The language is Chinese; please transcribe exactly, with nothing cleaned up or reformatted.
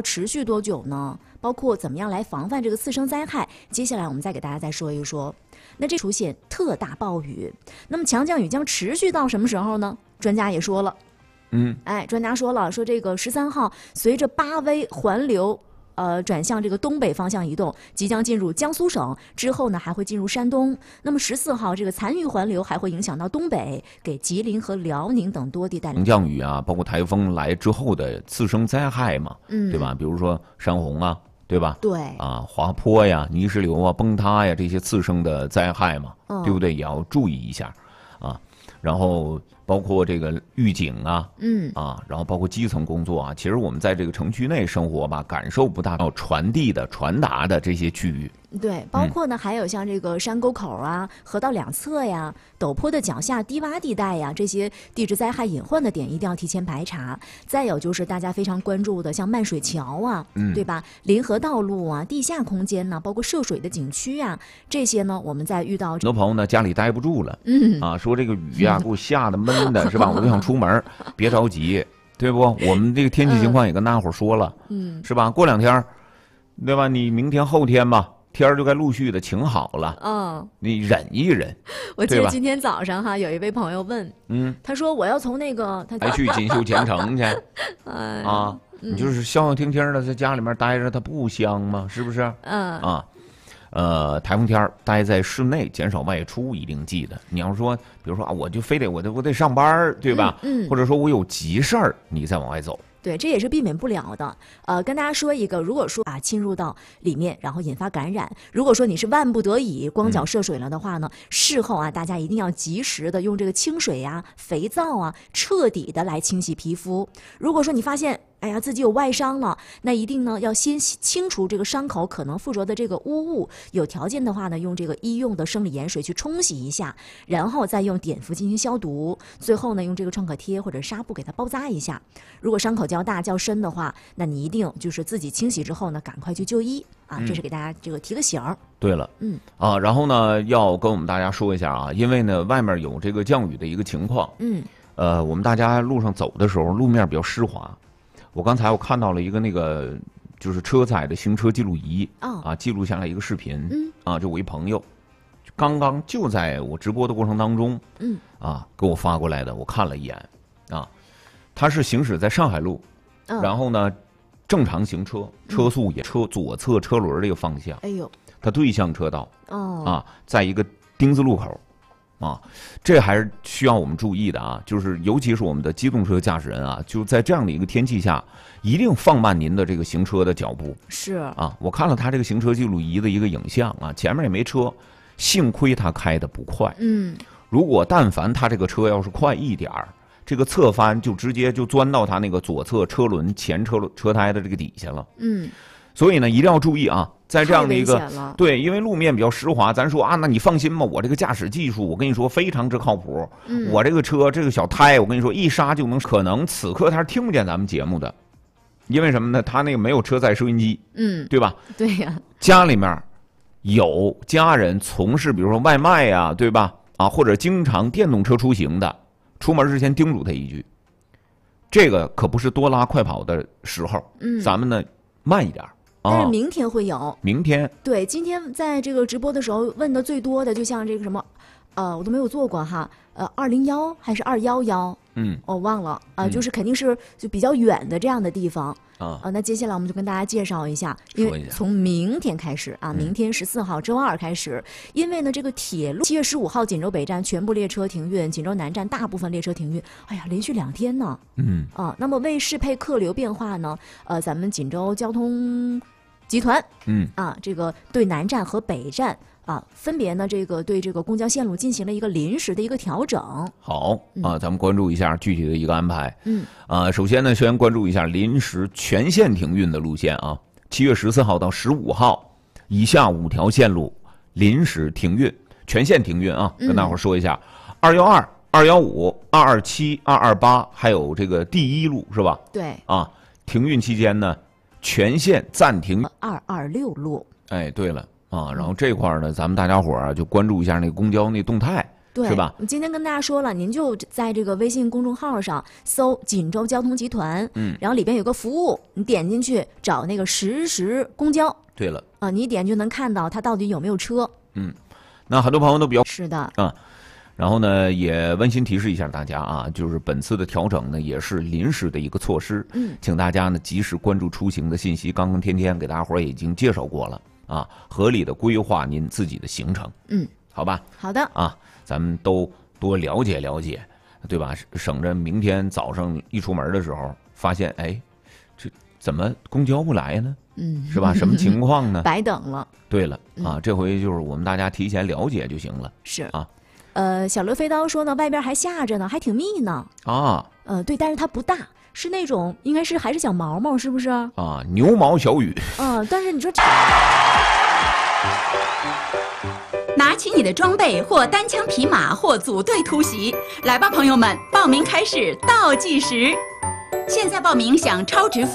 持续多久呢？包括怎么样来防范这个次生灾害？接下来我们再给大家再说一说。那这出现特大暴雨，那么强降雨将持续到什么时候呢？专家也说了， 嗯， 哎，专家说了，说这个十三号随着八 V 环流。呃，转向这个东北方向移动，即将进入江苏省，之后呢还会进入山东。那么十四号这个残余环流还会影响到东北，给吉林和辽宁等多地带来强降雨啊，包括台风来之后的次生灾害嘛， 嗯， 对吧？比如说山洪啊，对吧？ 对啊，滑坡呀、泥石流啊、崩塌呀这些次生的灾害嘛， 嗯、 对不对？也要注意一下啊。然后包括这个预警啊， 嗯啊，然后包括基层工作啊，其实我们在这个城区内生活吧，感受不大到传递的、传达的这些区域。 对，包括呢、嗯、还有像这个山沟口啊、河道两侧呀、陡坡的脚下、低洼地带呀，这些地质灾害隐患的点一定要提前排查。再有就是大家非常关注的，像漫水桥啊， 嗯， 对吧？临河道路啊、地下空间呢、啊，包括涉水的景区啊，这些呢，我们在遇到很多朋友呢家里待不住了， 嗯啊，说这个雨呀、啊、给我吓得闷的，是吧？我就想出门，别着急，对不？我们这个天气情况也跟大家伙说了， 嗯， 是吧？过两天，对吧？你明天后天吧。天儿就该陆续的晴好了， 嗯， 你忍一忍。 我记得今天早上哈，有一位朋友问， 嗯， 他说我要从那个他还去锦绣前程去， 哎、 啊， 嗯、 你就是消消停停的在家里面待着，它不香吗？是不是？ 嗯啊，呃，台风天待在室内，减少外出，一定记得。你要说，比如说啊，我就非得我得我得上班，对吧？ 嗯，嗯或者说我有急事儿，你再往外走。 对，这也是避免不了的。呃，跟大家说一个，如果说啊侵入到里面，然后引发感染，如果说你是万不得已光脚涉水了的话呢，嗯、事后啊大家一定要及时的用这个清水呀、啊、肥皂啊，彻底的来清洗皮肤。如果说你发现哎呀自己有外伤了，那一定呢要先清除这个伤口可能附着的这个污物，有条件的话呢，用这个医用的生理盐水去冲洗一下，然后再用碘伏进行消毒，最后呢用这个创可贴或者纱布给它包扎一下。如果伤口较大较深的话，那你一定就是自己清洗之后呢，赶快去就医啊！ 嗯、 这是给大家这个提个醒儿。 对了， 嗯啊，然后呢，要跟我们大家说一下啊，因为呢，外面有这个降雨的一个情况， 嗯， 呃，我们大家路上走的时候，路面比较湿滑。我刚才我看到了一个那个就是车载的行车记录仪， 哦、 啊，记录下来一个视频， 嗯， 啊，就我一朋友，刚刚就在我直播的过程当中， 嗯， 啊，给我发过来的，我看了一眼，啊，他是行驶在上海路， 哦、 然后呢，正常行车，车速也车左侧车轮这个方向， 哎呦， 他对向车道， 哦， 啊，在一个丁字路口。啊，这还是需要我们注意的啊！就是尤其是我们的机动车驾驶人啊，就在这样的一个天气下，一定放慢您的这个行车的脚步。 是啊，我看了他这个行车记录仪的一个影像啊，前面也没车，幸亏他开的不快。 嗯， 如果但凡他这个车要是快一点儿，这个侧翻就直接就钻到他那个左侧车轮前车轮车胎的这个底下了。 嗯， 所以呢，一定要注意啊。在这样的一个对，因为路面比较湿滑，咱说啊，那你放心吧，我这个驾驶技术，我跟你说非常之靠谱。 嗯， 我这个车这个小胎，我跟你说一刹就能。可能此刻他是听不见咱们节目的，因为什么呢？他那个没有车载收音机， 嗯， 对吧？ 对呀、啊， 家里面有家人从事，比如说外卖呀、啊，对吧？啊，或者经常电动车出行的，出门之前叮嘱他一句，这个可不是多拉快跑的时候， 嗯， 咱们呢慢一点。 但是明天会有， 明天对，今天在这个直播的时候问的最多的，就像这个什么，呃，我都没有做过哈，呃，二零幺还是二幺幺， 嗯， 我忘了啊、呃嗯， 就是肯定是就比较远的这样的地方啊、 呃。那接下来我们就跟大家介绍一下，因为从明天开始啊，明天十四号周二开始，因为呢这个铁路七月十五号锦州北站全部列车停运，锦州南站大部分列车停运，哎呀，连续两天呢， 嗯啊，那么为适配客流变化呢，呃，咱们锦州交通集团， 嗯啊，这个对南站和北站啊，分别呢，这个对这个公交线路进行了一个临时的一个调整。 好啊，咱们关注一下具体的一个安排。 嗯啊，首先呢，先关注一下临时全线停运的路线啊。七月十四号到十五号，以下五条线路临时停运，全线停运啊。跟大伙儿说一下，二幺二、二幺五、二二七、二二八，还有这个第一路是吧？ 对。 啊，停运期间呢，全线暂停。 二二六路。 哎，对了啊，然后这块儿呢，咱们大家伙儿啊就关注一下那个公交那动态对， 是吧？ 我今天跟大家说了，您就在这个微信公众号上搜锦州交通集团， 嗯， 然后里边有个服务，你点进去找那个实时公交。 对了， 啊，你一点就能看到它到底有没有车。 嗯，那很多朋友都比较是的啊。然后呢，也温馨提示一下大家啊，就是本次的调整呢，也是临时的一个措施。 嗯， 请大家呢及时关注出行的信息。刚刚天天给大家伙儿已经介绍过了啊，合理的规划您自己的行程。 嗯， 好吧。 好的啊，咱们都多了解了解，对吧？省着明天早上一出门的时候，发现哎，这怎么公交不来呢？ 嗯， 是吧？什么情况呢？ 白等了。 对了啊，这回就是我们大家提前了解就行了。 是啊。 呃，小刘飞刀说呢，外边还下着呢，还挺密呢。 啊， 呃，对，但是它不大，是那种应该是还是小毛毛，是不是？ 啊，牛毛小雨。 嗯，但是你说这， 拿起你的装备，或单枪匹马，或组队突袭，来吧，朋友们！报名开始倒计时，现在报名享超值服